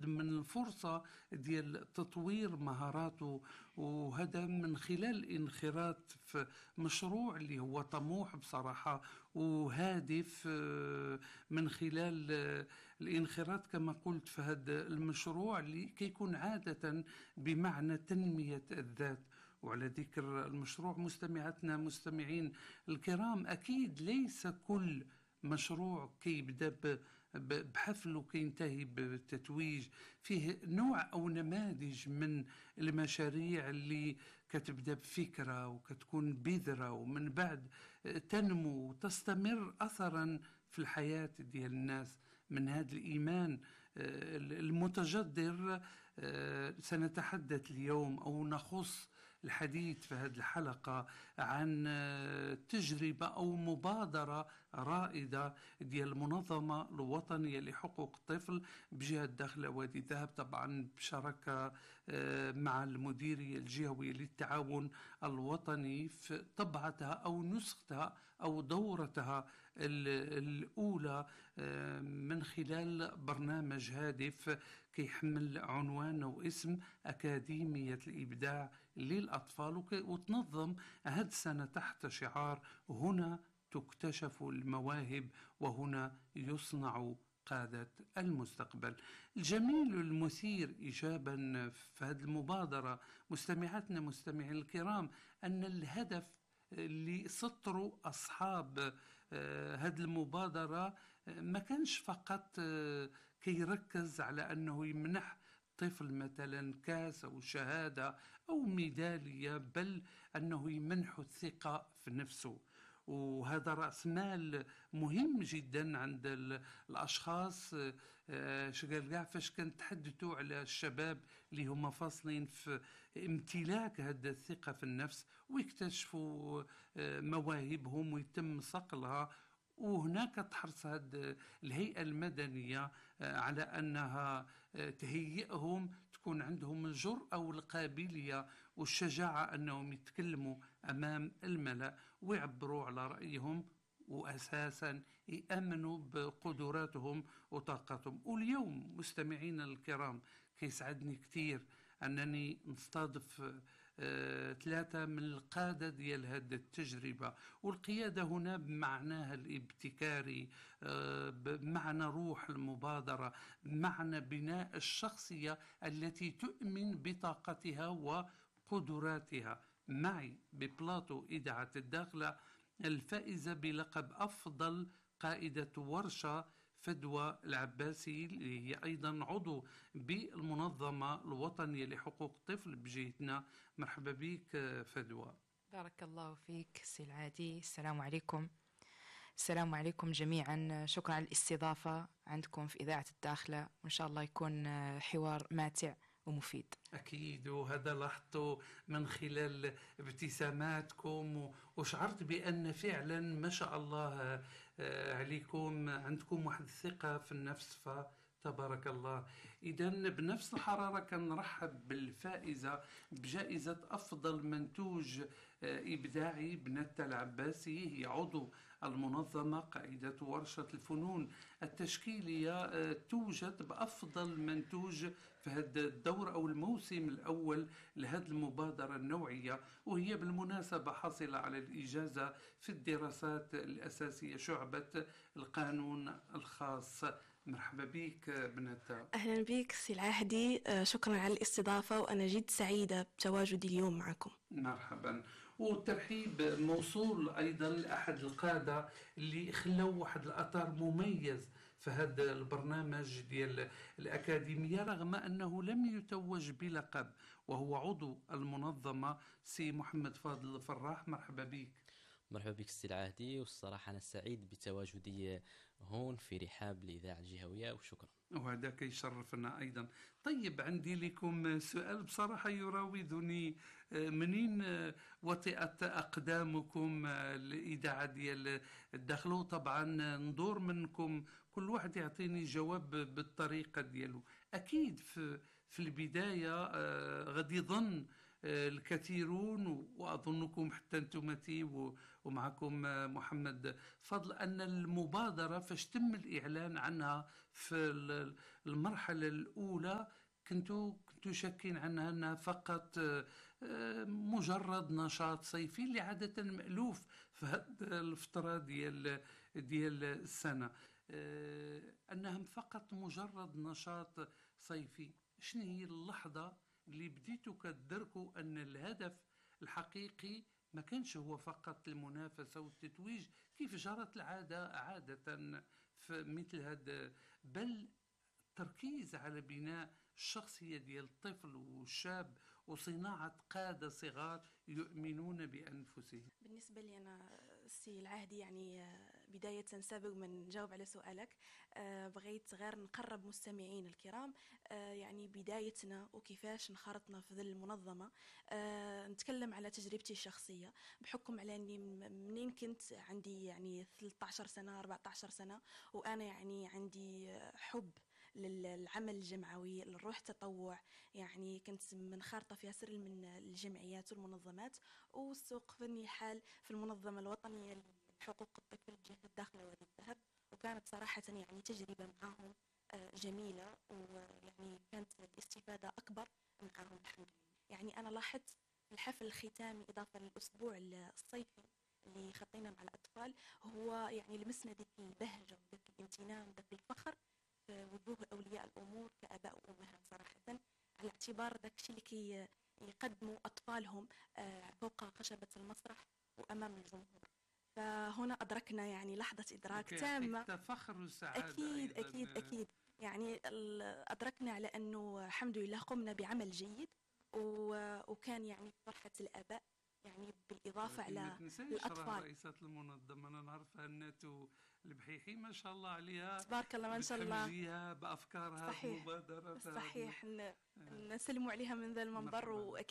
من الفرصة ديال تطوير مهاراته، وهذا من خلال انخراط في مشروع اللي هو طموح بصراحة وهادف، من خلال الانخراط كما قلت في هذا المشروع اللي كيكون عادة بمعنى تنمية الذات. وعلى ذكر المشروع مستمعاتنا مستمعين الكرام، أكيد ليس كل مشروع كيبدأ بحفل وكينتهي بتتويج. فيه نوع أو نماذج من المشاريع اللي كتبدأ بفكرة وكتكون بذرة ومن بعد تنمو وتستمر أثرا في الحياة ديال الناس. من هذا الإيمان المتجذر سنتحدث اليوم أو نخص الحديث في هذه الحلقة عن تجربة أو مبادرة رائدة ديال المنظمة الوطنية لحقوق الطفل بجهة داخل وادي الذهب، طبعا بشراكة مع المديرية الجهوية للتعاون الوطني في طبعتها أو نسختها أو دورتها الأولى من خلال برنامج هادف كيحمل عنوان واسم أكاديمية الإبداع للأطفال، وتنظم هذه السنة تحت شعار هنا تكتشف المواهب وهنا يصنع قادة المستقبل. الجميل والمثير إيجابا في هذه المبادرة مستمعاتنا مستمعين الكرام أن الهدف اللي سطروا أصحاب هذه المبادرة ما كانش فقط كيركز على أنه يمنح طفل مثلا كاس أو شهادة أو ميدالية، بل أنه يمنح الثقة في نفسه. وهذا رأس مال مهم جدا عند الأشخاص. شغال قاع فاش كنتحدثوا على الشباب اللي هم فاصلين في امتلاك هذا الثقة في النفس ويكتشفوا مواهبهم ويتم صقلها. وهناك تحرص هذه الهيئة المدنية على أنها تهيئهم، تكون عندهم الجرأة والقابلية والشجاعة أنهم يتكلموا أمام الملأ ويعبروا على رأيهم، وأساسا يأمنوا بقدراتهم وطاقتهم. واليوم مستمعين الكرام كيسعدني كثير أنني نستضيف ثلاثة من القادة ديال هذه التجربة. والقيادة هنا بمعناها الابتكاري، بمعنى روح المبادرة، بمعنى بناء الشخصية التي تؤمن بطاقتها وقدراتها. معي ببلاطو إذاعة الداخلة الفائزة بلقب أفضل قائدة ورشة فدوى العباسي، اللي هي أيضا عضو بالمنظمة الوطنية لحقوق الطفل بجهتنا. مرحبا بك فدوى. بارك الله فيك سي العادي. السلام عليكم. السلام عليكم جميعا. شكرا على الاستضافة عندكم في إذاعة الداخلة، وإن شاء الله يكون حوار ماتع ومفيد. أكيد، وهذا لاحظته من خلال ابتساماتكم، وشعرت بأن فعلا ما شاء الله عليكم عندكم واحد الثقة في النفس، تبارك الله. إذن بنفس الحرارة كنرحب بالفائزة بجائزة أفضل منتوج إبداعي بنتا العباسي، هي عضو المنظمة، قائدة ورشة الفنون التشكيلية، توجد بأفضل منتوج في هذا الدور أو الموسم الأول لهذه المبادرة النوعية. وهي بالمناسبة حاصلة على الإجازة في الدراسات الأساسية شعبة القانون الخاص. مرحبا بك بنتا. أهلا بك سي العهدي، شكرا على الاستضافة، وأنا جد سعيدة بتواجدي اليوم معكم. مرحبا. والترحيب موصول أيضا لأحد القادة اللي خلوا واحد الأثر مميز في هذا البرنامج ديال الأكاديمية رغم أنه لم يتوج بلقب، وهو عضو المنظمة سي محمد فاضل الفراح. مرحبا بك. مرحبا بك سي العهدي، والصراحة أنا سعيد بتواجدي هون في رحاب الإذاعة الجهوية، وشكرا. وهذا كيشرفنا أيضا. طيب عندي لكم سؤال بصراحة يراودني، منين وطئت أقدامكم الإذاعة ديال الداخل؟ طبعا ندور منكم كل واحد يعطيني جواب بالطريقة ديالو. أكيد في البداية غادي يظن الكثيرون، وأظنكم حتى أنتم ومعكم محمد فضل، أن المبادرة فاش تم الإعلان عنها في المرحلة الأولى كنتوا شاكين عنها أنها فقط مجرد نشاط صيفي اللي عادة مألوف في هذه الفترة ديال السنة، أنها فقط مجرد نشاط صيفي. شنو هي اللحظة اللي بديتوا كتدركوا أن الهدف الحقيقي ما كانش هو فقط المنافسة والتتويج كيف جرت العادة عادة في مثل هذا، بل التركيز على بناء الشخصية ديال الطفل والشاب وصناعة قادة صغار يؤمنون بأنفسهم؟ بالنسبة لي أنا السي العهدي، يعني بداية سابق من نجاوب على سؤالك، بغيت غير نقرب مستمعين الكرام يعني بدايتنا وكيفاش انخرطنا في ذي المنظمة. نتكلم على تجربتي الشخصية، بحكم على أني منين كنت عندي يعني 13 سنة 14 سنة وأنا يعني عندي حب للعمل الجمعوي، للروح التطوع. يعني كنت منخرطة في سر من الجمعيات والمنظمات، واستوقفني الحال في المنظمة الوطنية لحقوق الطفل بجهة الداخلة وادي الذهب، وكانت صراحة يعني تجربة معهم جميلة، ويعني كانت الاستفادة أكبر معهم الحمد لله. يعني أنا لاحظت الحفل الختامي إضافة للأسبوع الصيفي اللي خطينا مع الأطفال، هو يعني لمسنا ذيك البهجة وذيك الامتنان وذيك الفخر في وجوه أولياء الأمور كآباء وأمهات صراحة، على اعتبار ذاك الشيء اللي يقدموا أطفالهم فوق خشبة المسرح وأمام الجمهور. فهنا أدركنا يعني لحظة إدراك تامة. فخر وسعادة أكيد أيضاً. أكيد يعني أدركنا على أنه الحمد لله قمنا بعمل جيد، وكان يعني فرحة الآباء يعني بالإضافة على الأطفال. رئيسة المنظمة أنا نعرفها الناتو البحيحي ما شاء الله عليها، تبارك الله ما شاء الله، بتحمجيها بأفكارها صحيح بمبادرة. صحيح، نسلم عليها من ذا المنبر.